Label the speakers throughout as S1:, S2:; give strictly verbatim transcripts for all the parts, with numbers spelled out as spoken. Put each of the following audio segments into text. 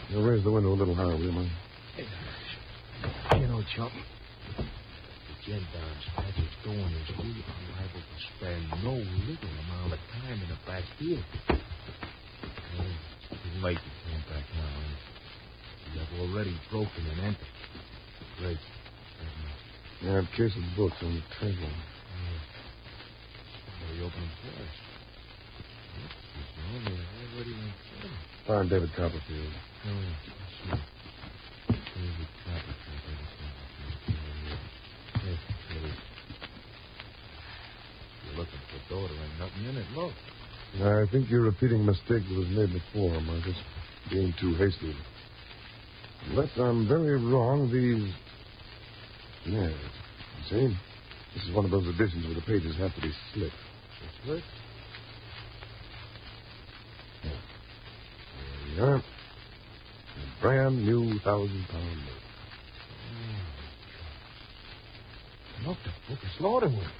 S1: Now, raise the window a little higher, will you, man?
S2: You know, Chump, the gendarme's gadget's going is we are liable to spend no little amount of time in the back field. Well, it's too late to turn back now. We have already broken and entered. Great.
S1: I have a case of books on the table.
S2: Yeah. Somebody open them first. Yep, he's already inside.
S1: Find David Copperfield.
S2: Oh, let's see. David Copperfield, David Copperfield. Yes, there it is. You're looking for a door. There ain't nothing in it. Look.
S1: I think you're repeating a mistake that was made before, Marcus. Being too hasty. Unless I'm very wrong, these... Yes. You see? This is one of those editions where the pages have to be slit.
S2: Slit?
S1: There we are. A brand new thousand pound note.
S2: Oh, look, the book is loaded with.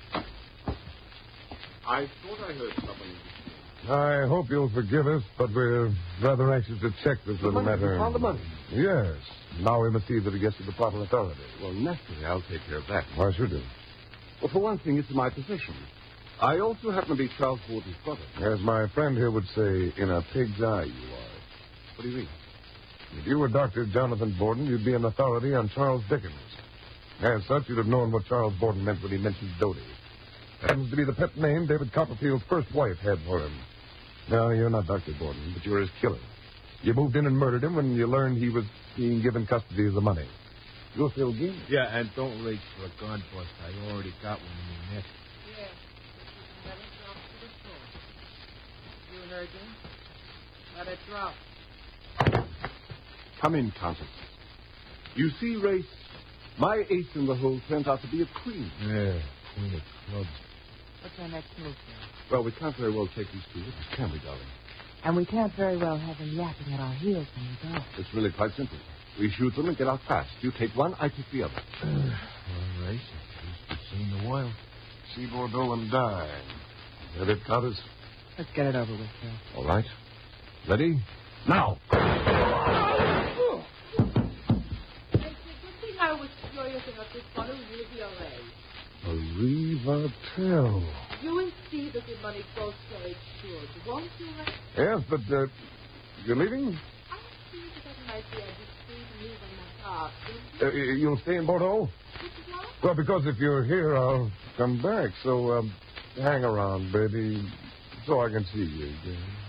S3: I thought I heard something.
S1: I hope you'll forgive us, but we're rather anxious to check this
S3: The
S1: little
S3: money,
S1: matter.
S3: you found the money?
S1: Yes. Now we must see that it gets to the proper authority.
S3: Well, naturally, I'll take care of that.
S1: Why should you?
S3: Well, for one thing, it's in my possession. I also happen to be Charles Borden's brother.
S1: As my friend here would say, in a pig's eye you are.
S3: What do you mean?
S1: If you were Doctor Jonathan Borden, you'd be an authority on Charles Dickens. As such, you'd have known what Charles Borden meant when he mentioned Dodie. Happens to be the pet name David Copperfield's first wife had for him. No, you're not Doctor Borden, but you're his killer. You moved in and murdered him when you learned he was being given custody of the money. You're Phil Ginn.
S2: Yeah, and don't reach for a gun bust. I already got one in my neck.
S4: Yes, this is another drop to the floor. You heard him? Let it drop.
S3: Come in, Countess. You see, Race, my ace in the hole turns out to be a queen.
S2: Yeah, queen of clubs.
S4: What's our next move, sir?
S3: Well, we can't very well take these two with us, can we, darling?
S4: And we can't very well have them yapping at our heels when we go.
S3: It's really quite simple. We shoot them and get out fast. You take one, I take the other.
S2: All right. At least we've seen the wild.
S1: See Bordeaux and die. That it, Countess?
S4: Let's get it over with, sir.
S3: All right. Ready? Now!
S4: I said, good thing I was curious about this one of Riviere.
S1: A Rivatel.
S4: You will see that the money goes where it should, won't you, Ray?
S1: Yes, but, uh, you're leaving?
S4: I see that it might be a discreet move on my part,
S1: Uh, you'll stay in Bordeaux?
S4: Which is what?
S1: Well, because if you're here, I'll come back. So, um, hang around, baby, so I can see you again.